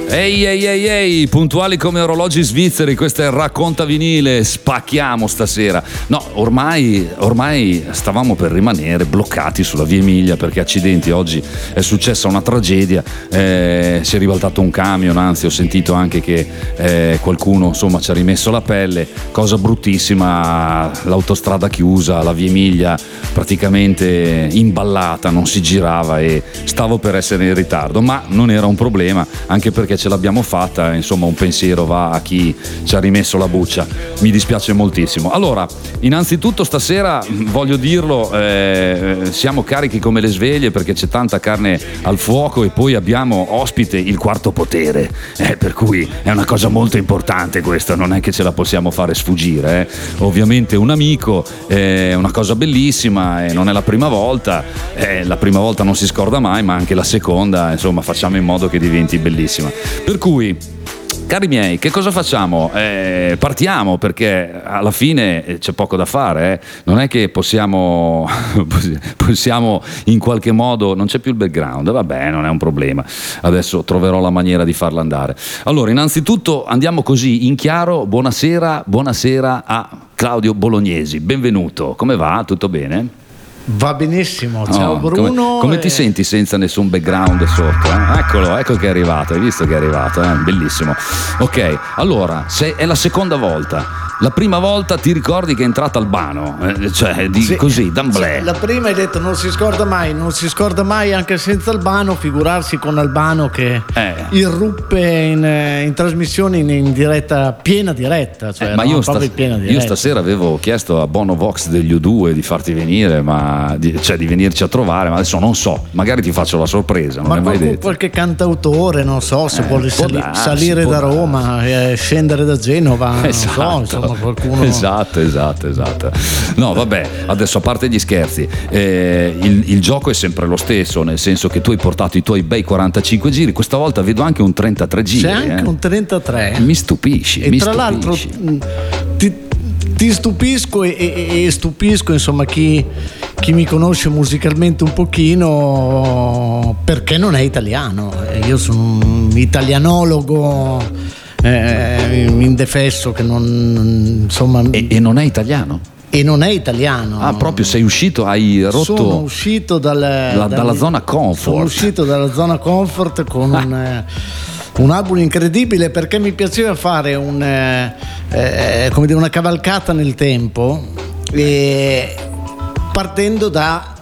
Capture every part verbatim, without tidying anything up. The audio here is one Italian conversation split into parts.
Ehi ehi ehi ehi, puntuali come orologi svizzeri, questo è il Racconta Vinile, spacchiamo stasera. No, ormai, ormai stavamo per rimanere bloccati sulla via Emilia perché accidenti, oggi è successa una tragedia, eh, si è ribaltato un camion, anzi ho sentito anche che eh, qualcuno insomma ci ha rimesso la pelle, cosa bruttissima, l'autostrada chiusa, la via Emilia praticamente imballata, non si girava e stavo per essere in ritardo, ma non era un problema, anche perché ce l'abbiamo fatta, insomma un pensiero va a chi ci ha rimesso la buccia, mi dispiace moltissimo. Allora, innanzitutto stasera voglio dirlo, eh, siamo carichi come le sveglie perché c'è tanta carne al fuoco e poi abbiamo ospite il quarto potere, eh, per cui è una cosa molto importante questa, non è che ce la possiamo fare sfuggire, eh. Ovviamente un amico, è una cosa bellissima e non è la prima volta, eh, la prima volta non si scorda mai, ma anche la seconda, insomma facciamo in modo che diventi bellissima. Per cui, cari miei, che cosa facciamo? Eh, partiamo perché alla fine c'è poco da fare, eh. Non è che possiamo, possiamo in qualche modo, non c'è più il background, vabbè, non è un problema, adesso troverò la maniera di farla andare. Allora, innanzitutto andiamo così in chiaro, buonasera, buonasera a Claudio Bolognesi, benvenuto, come va? Tutto bene? Va benissimo, ciao oh, Bruno. Come, come e... ti senti senza nessun background sotto? Eh? Eccolo, ecco che è arrivato, hai visto che è arrivato, eh? Bellissimo. Ok, allora, se è la seconda volta. La prima volta ti ricordi che è entrata Albano, eh, cioè di, sì, così, d'amblè. Sì, la prima hai detto non si scorda mai, non si scorda mai anche senza Albano, figurarsi con Albano che eh. irruppe in, in trasmissione in, in diretta, piena diretta. Cioè, eh, ma no, io, stas- piena diretta. io stasera avevo chiesto a Bono Vox degli U due di farti venire, ma di, cioè di venirci a trovare, ma adesso non so, magari ti faccio la sorpresa, non ma è mai detto. Qualche cantautore, non so, se eh, vuole sali- darsi, salire da darsi. Roma, eh, scendere da Genova, esatto. non so, insomma qualcuno... Esatto, esatto, esatto. No, vabbè, adesso a parte gli scherzi, eh, il, il gioco è sempre lo stesso, nel senso che tu hai portato i tuoi bei quarantacinque giri, questa volta vedo anche un trentatré giri. C'è anche eh. un trentatré. Mi stupisci, e mi tra stupisci. l'altro ti, ti stupisco e, e, e stupisco insomma chi, chi mi conosce musicalmente un pochino, perché non è italiano. Io sono un italianologo Eh, indefesso che non insomma e, e non è italiano? E non è italiano. Ah, proprio sei uscito, hai rotto. Sono uscito dal, la, dal, dalla zona comfort. Sono uscito dalla zona comfort con un, eh, un album incredibile perché mi piaceva fare un, eh, eh, come dire, una cavalcata nel tempo, e partendo da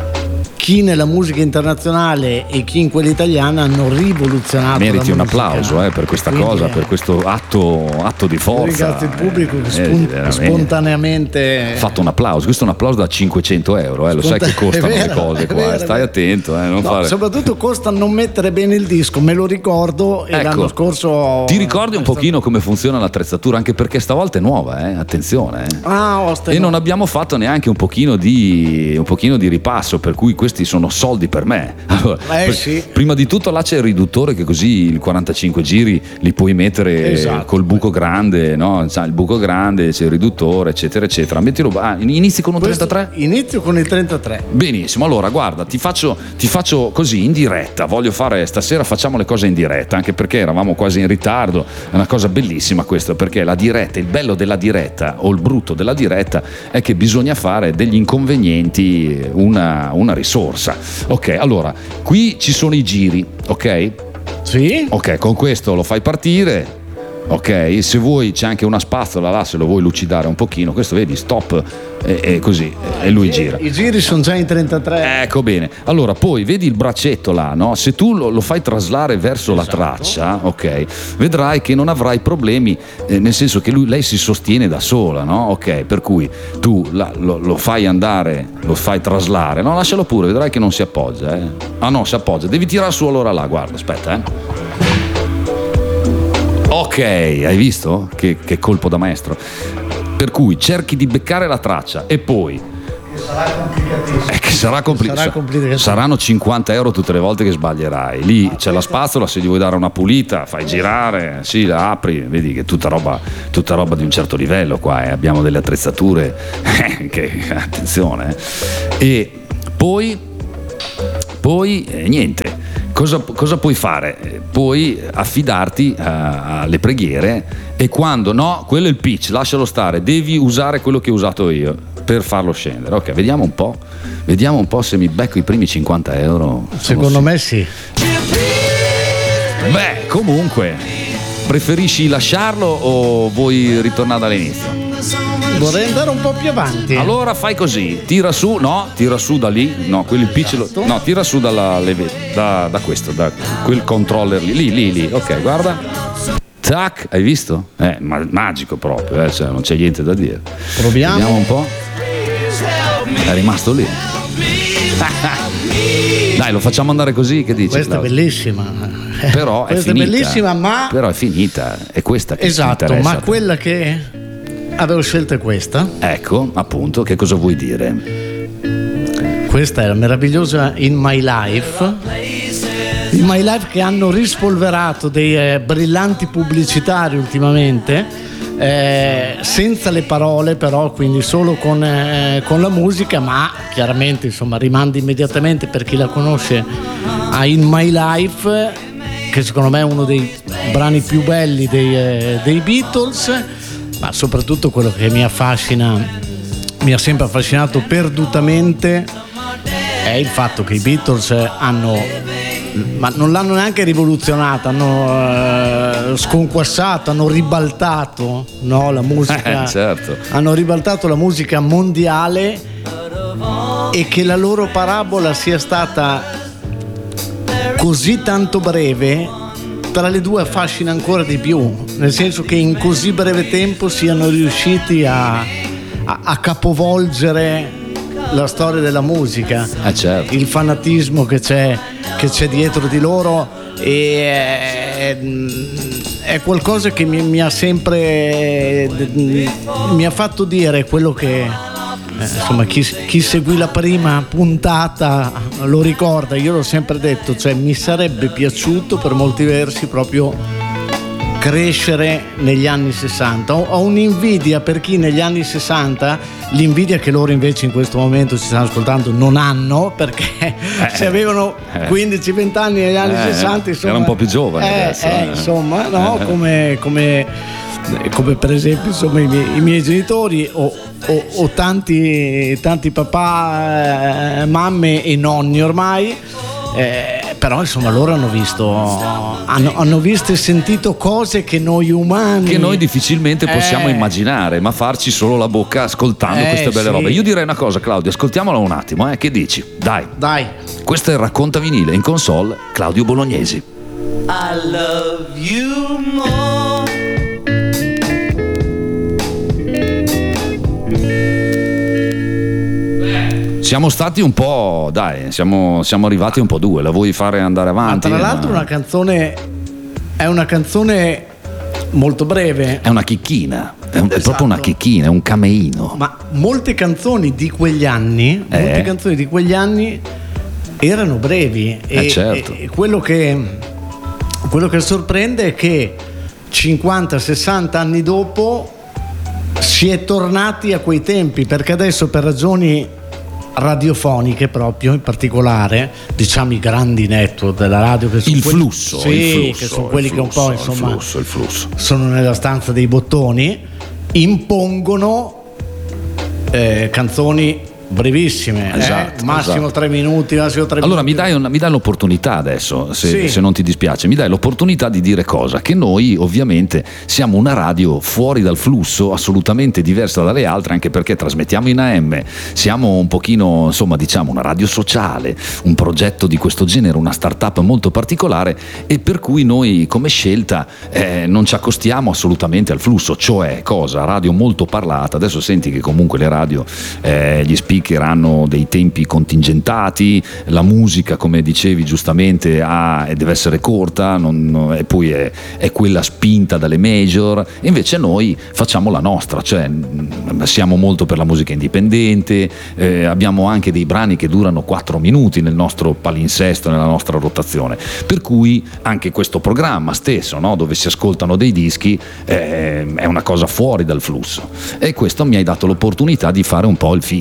chi nella musica internazionale e chi in quella italiana hanno rivoluzionato. Meriti un musica. applauso eh, per questa Quindi, cosa, per questo atto, atto di forza. Ringrazio il pubblico eh, che spon- eh, spontaneamente ha fatto un applauso. Questo è un applauso da cinquecento euro, eh. Lo sai che costano vero, le cose qua, vero, stai attento, eh, non no, fare... soprattutto costa non mettere bene il disco, me lo ricordo, e ecco, l'anno scorso ti ricordi un pochino come funziona l'attrezzatura, anche perché stavolta è nuova, eh? Attenzione, eh. ah, oste, e no. non abbiamo fatto neanche un pochino di un pochino di ripasso, per cui questi sono soldi per me. Allora, eh, per, sì. prima di tutto là c'è il riduttore, che così il quarantacinque giri li puoi mettere, esatto, col buco grande, no? Il buco grande, c'è il riduttore, eccetera eccetera. Mettilo, ah, inizi con un Questo, trentatré? Inizio con il trentatré. Benissimo, allora guarda, ti faccio, ti faccio così in diretta, voglio fare stasera, facciamo le cose in diretta, anche perché eravamo quasi in ritardo, è una cosa bellissima questa, perché la diretta, il bello della diretta o il brutto della diretta è che bisogna fare degli inconvenienti una, una risorsa. Ok, allora, qui ci sono i giri, ok? Sì. Ok, con questo lo fai partire. Ok, se vuoi c'è anche una spazzola là, se lo vuoi lucidare un pochino, questo vedi, stop e, e così, e lui gira. I giri sono già in trentatré. Ecco, bene. Allora, poi vedi il braccetto là, no? Se tu lo, lo fai traslare verso, esatto, la traccia, ok, vedrai che non avrai problemi, eh, nel senso che lui, lei si sostiene da sola, no? Ok, per cui tu la, lo, lo fai andare, lo fai traslare, no? Lascialo pure, vedrai che non si appoggia, eh. Ah no, si appoggia, devi tirare su allora là, guarda, aspetta, eh. Ok, hai visto? Che, che colpo da maestro. Per cui cerchi di beccare la traccia e poi... Sarà complicatissimo. Eh, che sarà compli- sarà complicatissimo. Saranno cinquanta euro tutte le volte che sbaglierai. Lì ah, c'è la spazzola, se gli vuoi dare una pulita, fai girare, sì, la apri, vedi che è tutta roba, tutta roba di un certo livello qua, eh. Abbiamo delle attrezzature, che, attenzione. Eh. E poi, poi eh, niente. cosa, cosa puoi fare? Puoi affidarti a- alle preghiere, e quando no, quello è il pitch, lascialo stare, devi usare quello che ho usato io per farlo scendere. Ok, vediamo un po', vediamo un po' se mi becco i primi cinquanta euro. Secondo me sì. Beh, comunque, preferisci lasciarlo o vuoi ritornare dall'inizio? Vorrei andare un po' più avanti. Allora fai così, tira su, no, tira su da lì, no, quello il pitch, lo, no, tira su dalla, leve- da, da questo, da quel controller lì, lì, lì, lì, ok, guarda. Tac, hai visto? Eh, ma, magico proprio, eh, cioè, non c'è niente da dire. Proviamo. Vediamo un po'. È rimasto lì. Dai, lo facciamo andare così, che dici? Questa è Claudio? bellissima. Però è Questa finita. è bellissima, ma Però è finita, è questa che ti esatto, interessa. ma quella che avevo scelto è questa. Ecco, appunto, che cosa vuoi dire? Questa è la meravigliosa In My Life. In My Life, che hanno rispolverato dei eh, brillanti pubblicitari ultimamente, eh, senza le parole però, quindi solo con, eh, con la musica, ma chiaramente insomma rimanda immediatamente, per chi la conosce, a In My Life, che secondo me è uno dei brani più belli dei, eh, dei Beatles, ma soprattutto quello che mi affascina, mi ha sempre affascinato perdutamente, è il fatto che i Beatles hanno, ma non l'hanno neanche rivoluzionata, hanno eh, sconquassato, hanno ribaltato, no, la musica, Eh, certo. hanno ribaltato la musica mondiale, e che la loro parabola sia stata così tanto breve, tra le due affascina ancora di più, nel senso che in così breve tempo siano riusciti a, a, a capovolgere la storia della musica, Eh, certo. il fanatismo che c'è, che c'è dietro di loro, e è, è qualcosa che mi, mi ha sempre mi ha fatto dire quello che eh, insomma chi, chi seguì la prima puntata lo ricorda. Io l'ho sempre detto, cioè mi sarebbe piaciuto per molti versi proprio crescere negli anni sessanta. Ho, ho un'invidia per chi negli anni sessanta, l'invidia che loro invece in questo momento ci stanno ascoltando non hanno, perché eh, se avevano quindici venti anni negli anni Eh, sessanta, insomma, era un po' più giovane eh, adesso, eh, eh. insomma, no, come, come, come per esempio insomma, i, miei, i miei genitori o, o, o tanti, tanti papà, eh, mamme e nonni ormai. Eh, però insomma loro hanno visto hanno, hanno visto e sentito cose che noi umani, Che noi difficilmente possiamo Eh. immaginare, ma farci solo la bocca ascoltando Eh, queste belle sì. robe. Io direi una cosa, Claudio, ascoltiamola un attimo, eh? Che dici? Dai, dai. questo è il Racconta Vinile, in console Claudio Bolognesi. I love you more. Siamo stati un po', dai, siamo, siamo arrivati un po' due, la vuoi fare andare Ma avanti? tra l'altro Ma- una canzone è una canzone molto breve, È una chicchina, è, un- è Esatto. proprio una chicchina, è un cameino. ma molte canzoni di quegli anni Eh. molte canzoni di quegli anni erano brevi, e, Eh, certo. e quello che quello che sorprende è che cinquanta sessanta anni dopo si è tornati a quei tempi, perché adesso, per ragioni radiofoniche proprio in particolare, diciamo i grandi network della radio, che sono Il quelli- flusso, sì, il flusso, che sono il quelli che un po' flusso, insomma il flusso, il flusso. sono nella stanza dei bottoni, impongono eh, canzoni brevissime, Esatto, eh, massimo esatto. tre minuti, massimo tre Allora mi minuti. dai, una- mi dai l'opportunità adesso, se, Sì. se non ti dispiace, mi dai l'opportunità di dire cosa? Che noi ovviamente siamo una radio fuori dal flusso, assolutamente diversa dalle altre, anche perché trasmettiamo in A M, siamo un pochino, insomma, diciamo una radio sociale, un progetto di questo genere, una startup molto particolare, e per cui noi come scelta eh, non ci accostiamo assolutamente al flusso, cioè cosa? Radio molto parlata, adesso senti che comunque le radio, eh, gli speaker hanno dei tempi contingentati, la musica, come dicevi giustamente, ha, e deve essere corta, non- e poi è, è quella spinta dalle major, e invece noi facciamo la nostra, cioè mh, siamo molto per la musica indipendente, eh, abbiamo anche dei brani che durano quattro minuti nel nostro palinsesto, nella nostra rotazione, per cui anche questo programma stesso, no, dove si ascoltano dei dischi, eh, è una cosa fuori dal flusso, e questo mi hai dato l'opportunità di fare un po' il figo, no?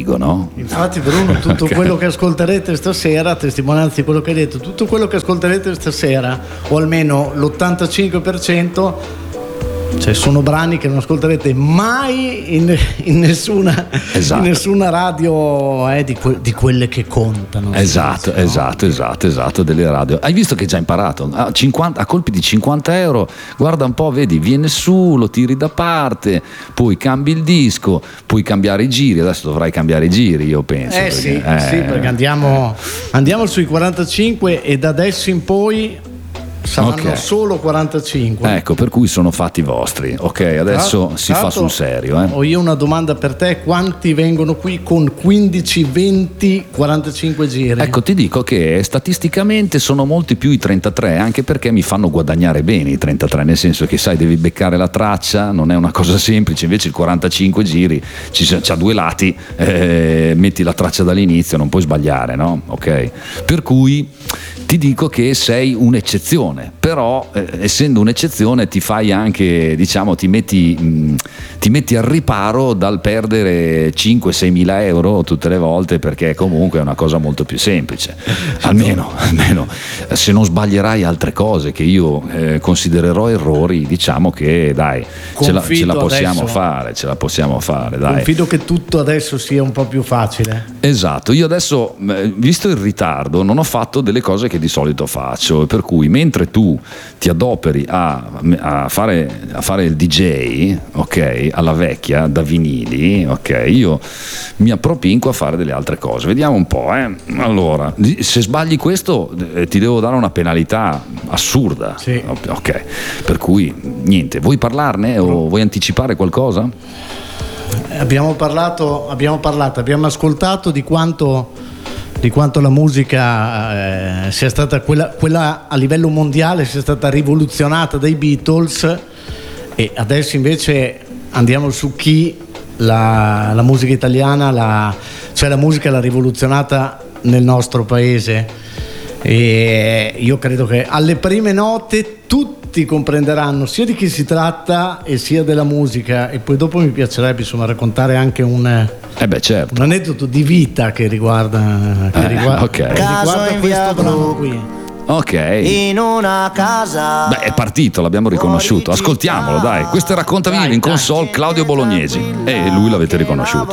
no? Infatti Bruno, tutto Ok. quello che ascolterete stasera, testimonianza di quello che hai detto, tutto quello che ascolterete stasera, o almeno l'ottantacinque per cento, cioè sono brani che non ascolterete mai in, in, nessuna, Esatto. in nessuna radio eh, di, que- di quelle che contano. Esatto, no? esatto, esatto, esatto, delle radio. Hai visto che hai già imparato? A, cinquanta, a colpi di cinquanta euro, guarda un po', vedi, viene su, lo tiri da parte, poi cambi il disco, puoi cambiare i giri, adesso dovrai cambiare i giri, io penso. Eh perché, sì, eh, sì, perché andiamo, andiamo sui quarantacinque e da adesso in poi saranno Ok. solo quarantacinque. Ecco, per cui sono fatti vostri. Ok, adesso Tra- si tra fa l'altro, sul serio. Eh. Ho io una domanda per te: quanti vengono qui con quindici, venti, quarantacinque giri? Ecco, ti dico che statisticamente sono molti più i trentatré, anche perché mi fanno guadagnare bene i trentatré, nel senso che sai, devi beccare la traccia, non è una cosa semplice, invece il quarantacinque giri ci sa- c'ha due lati, eh, metti la traccia dall'inizio, non puoi sbagliare, no? Ok? Per cui ti dico che sei un'eccezione, però eh, essendo un'eccezione ti fai anche, diciamo, ti metti, mh, ti metti al riparo dal perdere cinque sei mila euro tutte le volte, perché comunque è una cosa molto più semplice, almeno, almeno se non sbaglierai altre cose che io eh, considererò errori, diciamo che dai, ce la, ce la Confido possiamo adesso. fare, ce la possiamo fare, dai. Confido che tutto adesso sia un po' più facile. Esatto, io adesso, eh, visto il ritardo, non ho fatto delle cose che di solito faccio, per cui mentre tu ti adoperi a, a, fare, a fare il D J, ok, alla vecchia, da vinili, ok, io mi appropinco a fare delle altre cose. Vediamo un po', eh. Allora, di- se sbagli questo eh, ti devo dare una penalità assurda. Sì. Ok, per cui niente, vuoi parlarne o vuoi anticipare qualcosa? Abbiamo parlato, abbiamo parlato, abbiamo ascoltato di quanto, di quanto la musica eh, sia stata quella, quella a livello mondiale sia stata rivoluzionata dai Beatles, e adesso invece andiamo su chi la, la musica italiana, la, cioè la musica l'ha rivoluzionata nel nostro paese. E io credo che alle prime note tutti comprenderanno sia di chi si tratta e sia della musica, e poi dopo mi piacerebbe insomma raccontare anche un, Eh beh, certo. un aneddoto di vita che riguarda, che Eh, riguarda, ok. che Caso riguarda in questo via brano Bru. qui. Ok. In una casa. Beh, è partito, l'abbiamo riconosciuto. Ascoltiamolo, dai. Questo è Racconta Vinili in console Claudio Bolognesi. E lui l'avete riconosciuto.